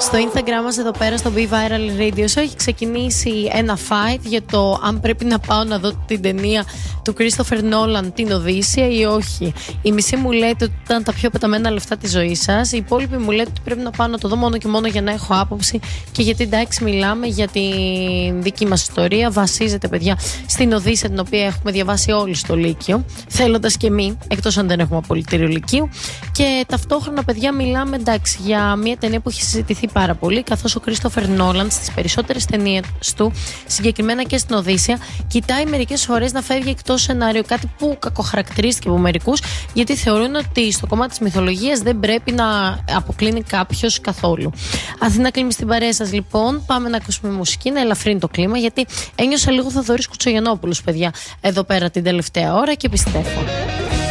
Στο Instagram μας εδώ πέρα στο Be Viral Radio Show έχει ξεκινήσει ένα fight για το αν πρέπει να πάω να δω την ταινία του Christopher Nolan, την Οδύσσεια, ή όχι. Η μισή μου λέτε ότι ήταν τα πιο πεταμένα λεφτά της ζωής σας. Οι υπόλοιποι μου λέτε ότι πρέπει να πάω να το δω μόνο και μόνο για να έχω άποψη και γιατί, εντάξει, μιλάμε για τη δική μας ιστορία. Βασίζεται, παιδιά, στην Οδύσσεια, την οποία έχουμε διαβάσει όλοι στο Λύκειο, θέλοντας και εμείς, εκτός αν δεν έχουμε απολυτήριο Λυκείου. Και ταυτόχρονα, παιδιά, μιλάμε, εντάξει, για μια ταινία που έχει συζητηθεί πάρα πολύ, καθώς ο Christopher Nolan στις περισσότερες ταινίες του, συγκεκριμένα και στην Οδύσσεια, κοιτάει μερικές φορές να φεύγει εκτός σενάριο, κάτι που κακοχαρακτηρίστηκε από μερικούς, γιατί θεωρούν ότι στο κομμάτι της μυθολογίας δεν πρέπει να αποκλίνει κάποιος καθόλου. Αθήνα κλείνει στην παρέα σας, λοιπόν. Πάμε να ακούσουμε μουσική, να ελαφρύνει το κλίμα, γιατί ένιωσα λίγο Θοδωρής Κουτσογιαννόπουλος, παιδιά, εδώ πέρα την τελευταία ώρα και επιστρέφω.